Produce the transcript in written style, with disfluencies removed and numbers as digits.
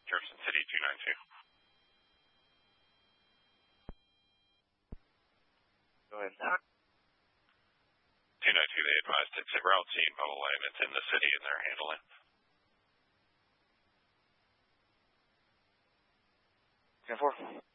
Jefferson City 292. Go ahead. 292, they advised it's a route C mobile and it's in the city and they're handling. 10-4.